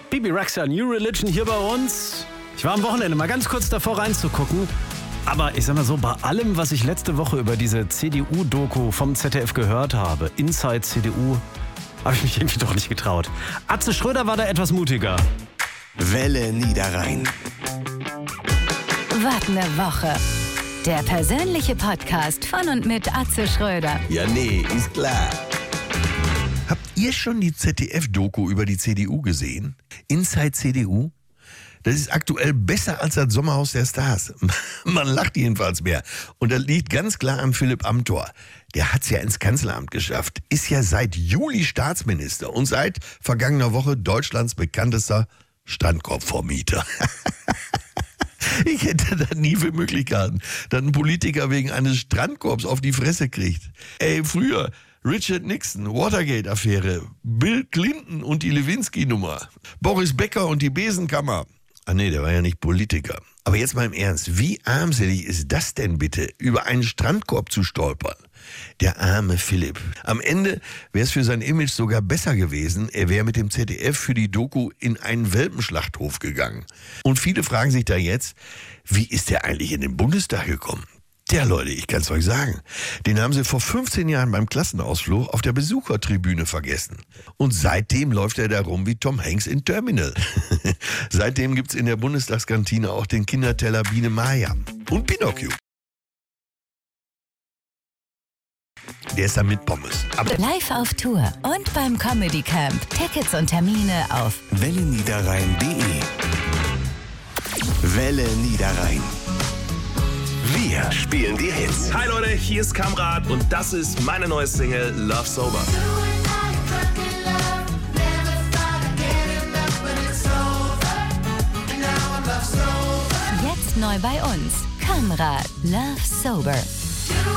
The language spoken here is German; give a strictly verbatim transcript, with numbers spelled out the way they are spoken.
Bibi Rexha, New Religion hier bei uns. Ich war am Wochenende mal ganz kurz davor reinzugucken. Aber ich sag mal so, bei allem, was ich letzte Woche über diese C D U-Doku vom Z D F gehört habe, Inside C D U, habe ich mich irgendwie doch nicht getraut. Atze Schröder war da etwas mutiger. Welle Niederrhein. Wart ne Woche. Der persönliche Podcast von und mit Atze Schröder. Ja, nee, ist klar. Habt ihr schon die Z D F-Doku über die C D U gesehen? Inside C D U? Das ist aktuell besser als das Sommerhaus der Stars. Man lacht jedenfalls mehr. Und das liegt ganz klar an Philipp Amthor. Der hat's ja ins Kanzleramt geschafft. Ist ja seit Juli Staatsminister und seit vergangener Woche Deutschlands bekanntester Strandkorbvermieter. Ich hätte das nie für möglich gehalten, dass ein Politiker wegen eines Strandkorbs auf die Fresse kriegt. Ey, früher Richard Nixon, Watergate-Affäre, Bill Clinton und die Lewinsky-Nummer, Boris Becker und die Besenkammer. Ah nee, der war ja nicht Politiker. Aber jetzt mal im Ernst, wie armselig ist das denn bitte, über einen Strandkorb zu stolpern? Der arme Philipp. Am Ende wäre es für sein Image sogar besser gewesen, er wäre mit dem Z D F für die Doku in einen Welpenschlachthof gegangen. Und viele fragen sich da jetzt, wie ist der eigentlich in den Bundestag gekommen? Tja, Leute, ich kann's euch sagen. Den haben sie vor fünfzehn Jahren beim Klassenausflug auf der Besuchertribüne vergessen. Und seitdem läuft er da rum wie Tom Hanks in Terminal. Seitdem gibt's in der Bundestagskantine auch den Kinderteller Biene Maya und Pinocchio. Der ist da mit Pommes. Aber Live auf Tour und beim Comedy Camp. Tickets und Termine auf welle niederrhein punkt de. Welle Niederrhein. Wir spielen die Hits. Hi Leute, hier ist Kamrat und das ist meine neue Single Love Sober. Jetzt neu bei uns. Kamrat, Love Sober.